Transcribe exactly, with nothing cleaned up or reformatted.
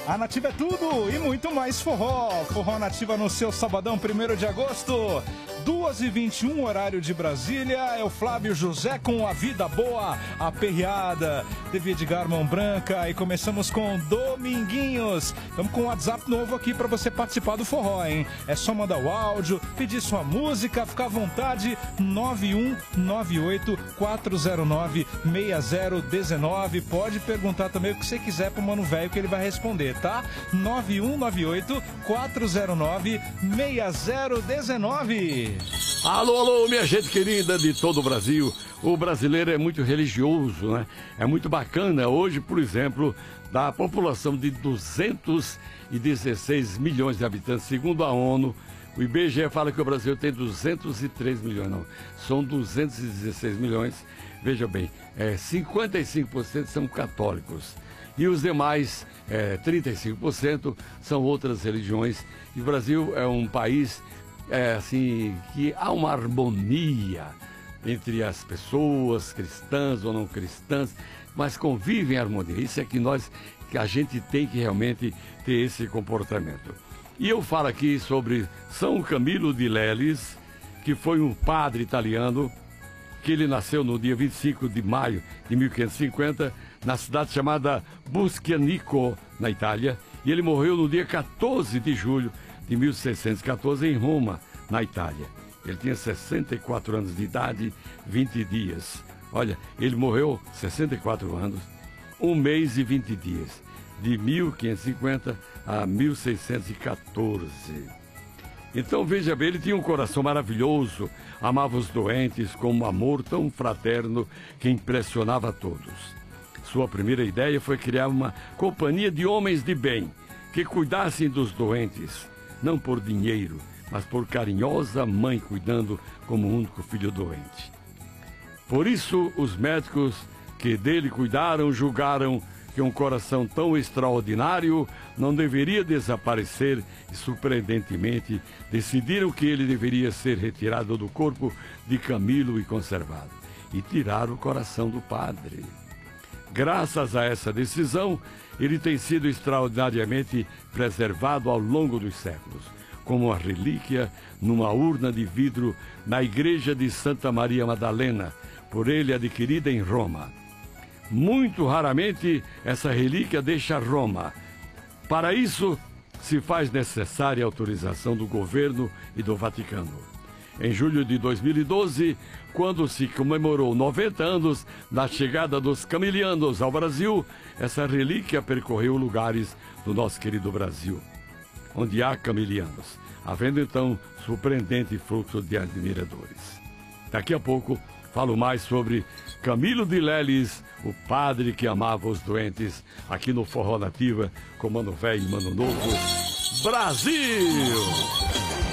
A Nativa é tudo e muito mais forró. Forró Nativa no seu sabadão, primeiro de agosto, duas e vinte e um, horário de Brasília. É o Flávio José com A Vida Boa, a Perreada. Teve Edgar Mão Branca e começamos com Dominguinhos. Estamos com um WhatsApp novo aqui para você participar do forró, hein? É só mandar o áudio, pedir sua música, ficar à vontade. nove um nove oito quatro zero nove seis zero um nove. Pode perguntar também o que você quiser pro Mano Velho que ele vai responder, tá? nove um nove oito quatro zero nove seis zero um nove. Alô, alô, minha gente querida de todo o Brasil. O brasileiro é muito religioso, né? É muito bacana. Hoje, por exemplo, da população de duzentos e dezesseis milhões de habitantes, segundo a ONU, o I B G E fala que o Brasil tem duzentos e três milhões, não, são duzentos e dezesseis milhões. Veja bem, é, cinquenta e cinco por cento são católicos e os demais, é, trinta e cinco por cento, são outras religiões. E o Brasil é um país, é, assim, que há uma harmonia entre as pessoas, cristãs ou não cristãs, mas convivem em harmonia. Isso é que nós, que a gente tem que realmente ter esse comportamento. E eu falo aqui sobre São Camilo de Leles, que foi um padre italiano, que ele nasceu no dia vinte e cinco de maio de mil quinhentos e cinquenta, na cidade chamada Buschianico, na Itália, e ele morreu no dia quatorze de julho de mil seiscentos e quatorze, em Roma, na Itália. Ele tinha sessenta e quatro anos de idade, vinte dias. Olha, ele morreu sessenta e quatro anos, um mês e vinte dias, de mil quinhentos e cinquenta a mil seiscentos e quatorze. Então, veja bem, ele tinha um coração maravilhoso, amava os doentes com um amor tão fraterno que impressionava a todos. Sua primeira ideia foi criar uma companhia de homens de bem, que cuidassem dos doentes, não por dinheiro, mas por carinhosa mãe cuidando como único filho doente. Por isso, os médicos que dele cuidaram julgaram que um coração tão extraordinário não deveria desaparecer e, surpreendentemente, decidiram que ele deveria ser retirado do corpo de Camilo e conservado. E tiraram o coração do padre. Graças a essa decisão, ele tem sido extraordinariamente preservado ao longo dos séculos, como uma relíquia numa urna de vidro na igreja de Santa Maria Madalena, por ele adquirida em Roma. Muito raramente essa relíquia deixa Roma. Para isso, se faz necessária a autorização do governo e do Vaticano. Em julho de dois mil e doze, quando se comemorou noventa anos da chegada dos camilianos ao Brasil, essa relíquia percorreu lugares do nosso querido Brasil, onde há camilianos, havendo então surpreendente fluxo de admiradores. Daqui a pouco falo mais sobre Camilo de Leles, o padre que amava os doentes, aqui no Forró Nativa, com Mano Velho e Mano Novo. Brasil!